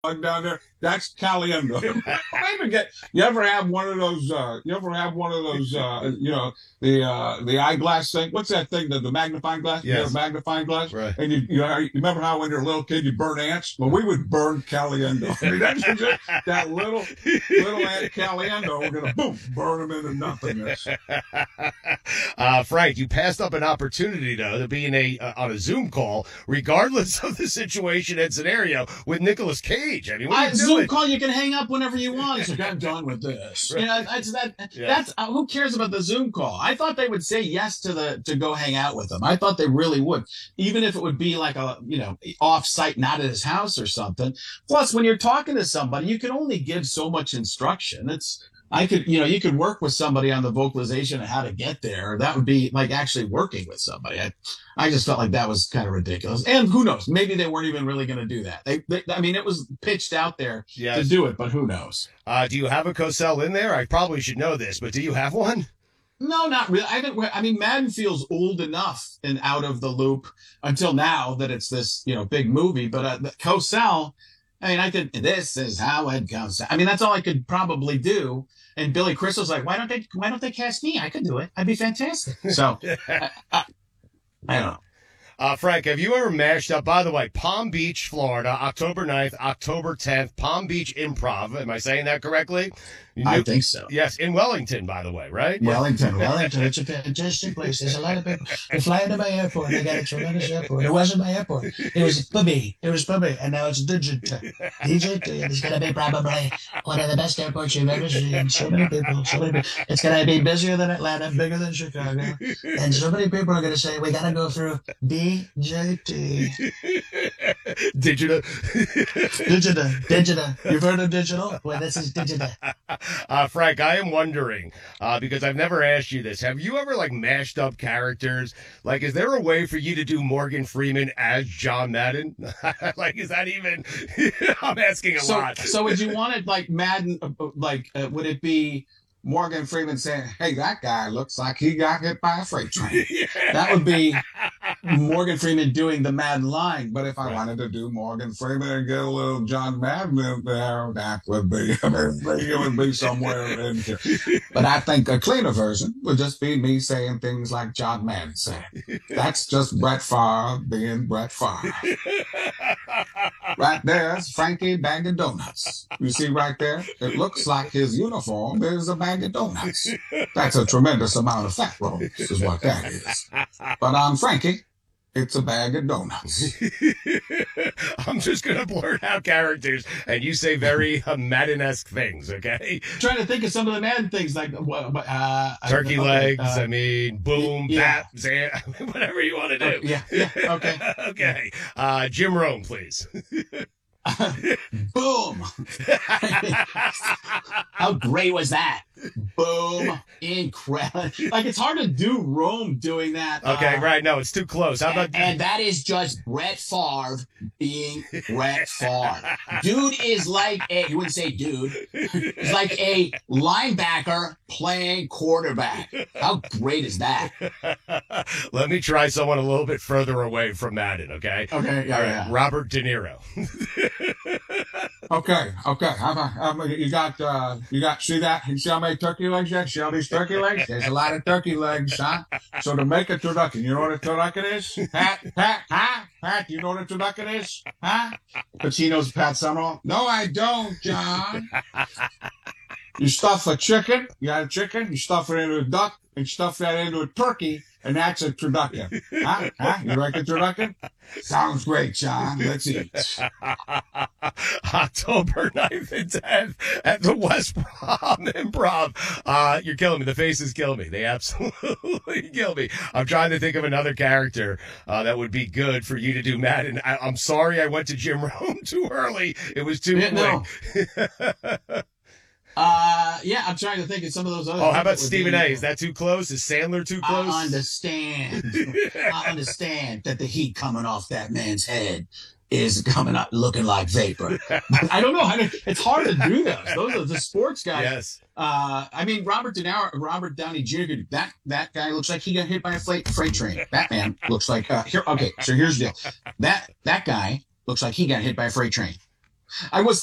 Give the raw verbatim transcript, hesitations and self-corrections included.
down there. That's Caliendo. I forget. You ever have one of those? Uh, you ever have one of those? Uh, you know, the uh, the eyeglass thing. What's that thing? The, the magnifying glass. You got a Yes. magnifying glass, Right. and you, you you remember how when you're a little kid you burn ants? Well, we would burn Caliendo. I mean, that's just that little little ant Caliendo. We're gonna boom burn them into nothingness. uh, Frank, you passed up an opportunity though to be in a uh, on a Zoom call, regardless of the situation and scenario, with Nicolas Cage. I mean, what are I, you Zoom doing? call, you can hang up whenever you want. It's like, I'm done with this. Right. You know, that's that. Yeah. That's uh, who cares about the Zoom call? I thought they would say yes to the to go hang out with him. I thought they really would, even if it would be like a you know off site, not at his house or something. Plus, when you're talking to somebody, you can only give so much instruction. It's I could, you know, you could work with somebody on the vocalization and how to get there. That would be like actually working with somebody. I, I just felt like that was kind of ridiculous. And who knows? Maybe they weren't even really going to do that. They, they, I mean, it was pitched out there Yes. to do it, but who knows? Uh, do you have a Cosell in there? I probably should know this, but do you have one? No, not really. I haven't. I mean, Madden feels old enough and out of the loop until now that it's this, you know, big movie. But uh, Cosell, I mean, I could. This is how it goes. I mean, that's all I could probably do. And Billy Crystal's like, why don't they? Why don't they cast me? I could do it. I'd be fantastic. So, I, I, I don't know. Uh, Frank, have you ever mashed up, by the way, Palm Beach, Florida, October ninth, October tenth, Palm Beach Improv. Am I saying that correctly? You I knew- think so. Yes, in Wellington, by the way, right? Wellington, Wellington, it's a fantastic place. There's a lot of people. They fly into my airport. They got a tremendous airport. It wasn't my airport. It was Bubby. It was Bubby, and now it's Digit. Digit, and it's gonna be probably one of the best airports you've ever seen. So many people, so many people. It's gonna be busier than Atlanta, bigger than Chicago, and so many people are gonna say we gotta go through D J T. Digital. Digita, Digita. You've heard of digital? Well, this is Digita. Uh, Frank, I am wondering, uh, because I've never asked you this, have you ever, like, mashed up characters? Like, is there a way for you to do Morgan Freeman as John Madden? Like, is that even, I'm asking a So, lot. so would you want it like Madden, uh, uh, like, uh, would it be Morgan Freeman saying, hey, that guy looks like he got hit by a freight train? That would be Morgan Freeman doing the Madden line. But if I Right. wanted to do Morgan Freeman and get a little John Madden in there, that would be, it would be somewhere in here. But I think a cleaner version would just be me saying things like John Madden said. That's just Brett Favre being Brett Favre. Right there's Frankie Bag of Donuts. You see right there? It looks like his uniform is a bag of donuts. That's a tremendous amount of fat rolls, is what that is. But on Frankie, it's a bag of donuts. I'm just going to blurt out characters, and you say very uh, Madden-esque things, okay? Trying to think of some of the Madden things like uh, uh, Turkey uh, legs, uh, I mean, boom, yeah. bap, zan, whatever you want to do. yeah, yeah, okay. Okay. Uh, Jim Rome, please. Boom. How great was that? Boom. Incredible. Like, it's hard to do Rome doing that. Okay, uh, right. No, it's too close. How about And, and that is just Brett Favre being Brett Favre. Dude is like a, you wouldn't say dude, he's like a linebacker playing quarterback. How great is that? Let me try someone a little bit further away from Madden, okay? Okay, yeah, All right, yeah. Robert De Niro. Okay, okay. How about, how about you got, uh, you got, see that? You see how many turkey legs there? See all these turkey legs? There's a lot of turkey legs, huh? So to make a turducken, you know what a turducken is? Pat, Pat, huh? Pat, you know what a turducken is? Huh? Pacino's Pat Summerall. No, I don't, John. You stuff a chicken, you got a chicken, you stuff it into a duck, and stuff that into a turkey, and that's a turducken. Huh? Huh? You like a turducken? Sounds great, John. Let's eat. October ninth and tenth at the West Brom Improv. Uh, you're killing me. The faces kill me. They absolutely kill me. I'm trying to think of another character uh, that would be good for you to do, Madden. I, I'm sorry I went to Jim Rome too early. It was too Yeah, quick. no. Uh, yeah, I'm trying to think of some of those other. Oh, how things about that would Stephen be- A? Is that too close? Is Sandler too close? I understand. I understand that the heat coming off that man's head is coming up looking like vapor. I don't know. I mean, it's hard to do those. Those are the sports guys. Yes. Uh, I mean, Robert De Niro, Robert Downey Junior That that guy looks like he got hit by a freight, freight train. Batman looks like uh, here. Okay, so here's the deal. That that guy looks like he got hit by a freight train. I was